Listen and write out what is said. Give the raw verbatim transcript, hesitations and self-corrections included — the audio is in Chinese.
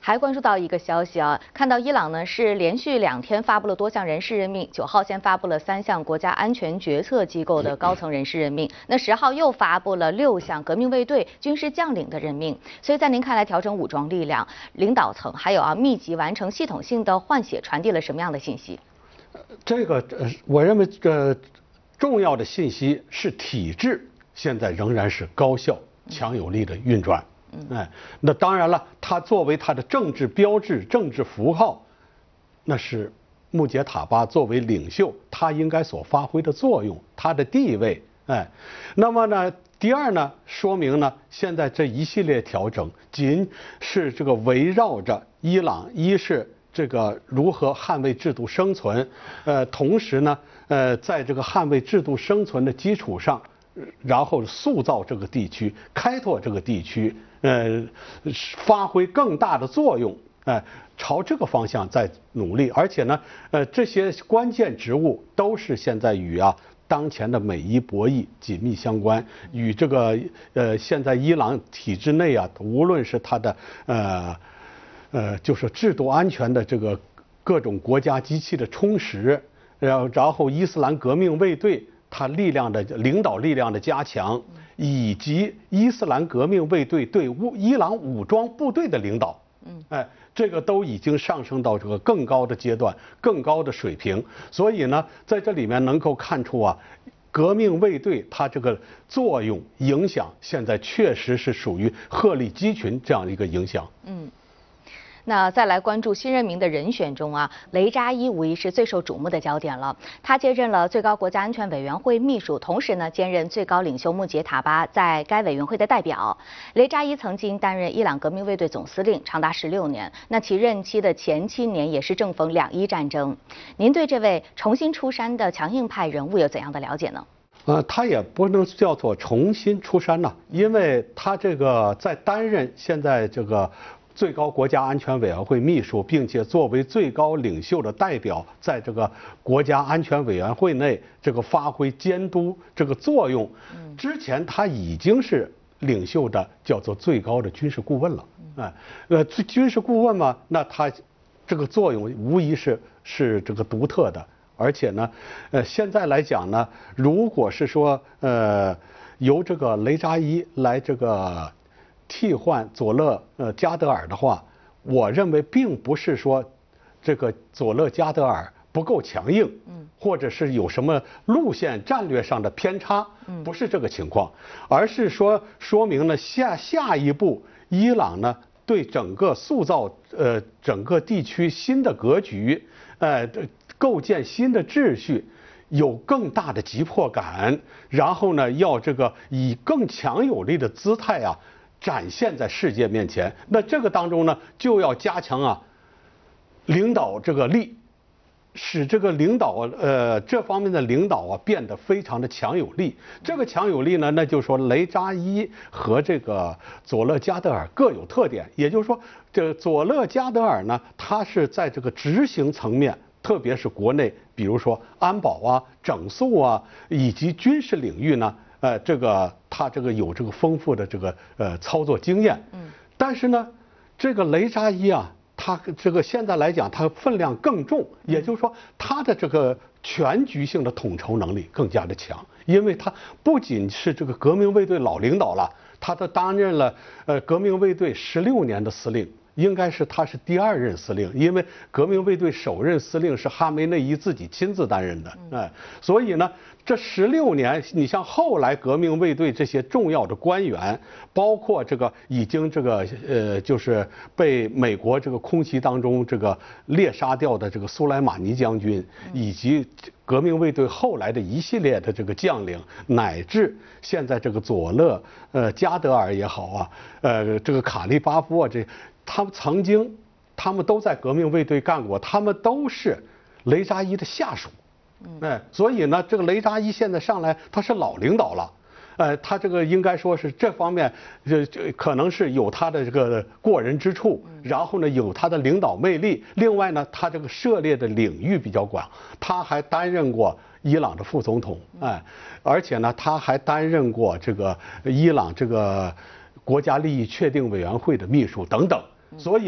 还关注到一个消息啊，看到伊朗呢是连续两天发布了多项人事任命，九号先发布了三项国家安全决策机构的高层人事任命，那十号又发布了六项革命卫队军事将领的任命。所以在您看来，调整武装力量、领导层，还有啊密集完成系统性的换血，传递了什么样的信息？ 这个呃，我认为这、呃、重要的信息是体制现在仍然是高效、强有力的运转。哎，那当然了，它作为它的政治标志、政治符号，那是穆杰塔巴作为领袖，他应该所发挥的作用，他的地位。哎，那么呢，第二呢，说明呢，现在这一系列调整，仅是这个围绕着伊朗，一是这个如何捍卫制度生存，呃，同时呢，呃，在这个捍卫制度生存的基础上，然后塑造这个地区，开拓这个地区。呃，发挥更大的作用，哎、呃，朝这个方向在努力，而且呢，呃，这些关键职务都是现在与啊当前的美伊博弈紧密相关，与这个呃现在伊朗体制内啊，无论是它的呃呃就是制度安全的这个各种国家机器的充实，然后然后伊斯兰革命卫队它力量的领导力量的加强。以及伊斯兰革命卫队对伊朗武装部队的领导，嗯，哎，这个都已经上升到这个更高的阶段、更高的水平。所以呢，在这里面能够看出啊，革命卫队它这个作用影响，现在确实是属于鹤立鸡群这样一个影响。嗯。 那再来关注新任命的人选中啊，雷扎伊无疑是最受瞩目的焦点了。他接任了最高国家安全委员会秘书，同时呢兼任最高领袖穆杰塔巴在该委员会的代表。雷扎伊曾经担任伊朗革命卫队总司令，长达十六年。那其任期的前七年也是正逢两伊战争。您对这位重新出山的强硬派人物有怎样的了解呢？ 呃，他也不能叫做重新出山呐，因为他这个在担任现在这个。最高国家安全委员会秘书，并且作为最高领袖的代表，在这个国家安全委员会内这个发挥监督这个作用。之前他已经是领袖的叫做最高的军事顾问了。哎，呃，军事顾问嘛，那他这个作用无疑是是这个独特的。而且呢，呃，现在来讲呢，如果是说呃由这个雷扎伊来这个。替换佐勒呃加德尔的话，我认为并不是说这个佐勒加德尔不够强硬，嗯，或者是有什么路线战略上的偏差，嗯，不是这个情况，而是说说明了下下一步伊朗呢对整个塑造呃整个地区新的格局，呃构建新的秩序。有更大的急迫感，然后呢，要这个以更强有力的姿态啊。展现在世界面前，那这个当中呢，就要加强啊，领导这个力，使这个领导呃这方面的领导啊变得非常的强有力。这个强有力呢，那就是说雷扎伊和这个佐勒加德尔各有特点，也就是说，这佐勒加德尔呢，他是在这个执行层面，特别是国内，比如说安保啊、整肃啊，以及军事领域呢。呃，这个他这个有这个丰富的这个呃操作经验，嗯，但是呢，这个雷扎伊啊，他这个现在来讲，他分量更重，也就是说，他的这个全局性的统筹能力更加的强，因为他不仅是这个革命卫队老领导了，他都担任了呃革命卫队十六年的司令。应该是他是第二任司令，因为革命卫队首任司令是哈梅内伊自己亲自担任的，哎，所以呢，这十六年，你像后来革命卫队这些重要的官员，包括这个已经这个呃，就是被美国这个空袭当中这个猎杀掉的这个苏莱马尼将军，以及革命卫队后来的一系列的这个将领，乃至现在这个佐勒呃加德尔也好啊，呃这个卡利巴夫啊这。他们曾经，他们都在革命卫队干过，他们都是雷扎伊的下属，哎，所以呢，这个雷扎伊现在上来，他是老领导了，呃，他这个应该说是这方面，这这可能是有他的这个过人之处，然后呢，有他的领导魅力，另外呢，他这个涉猎的领域比较广，他还担任过伊朗的副总统，哎，而且呢，他还担任过这个伊朗这个国家利益确定委员会的秘书等等，所以。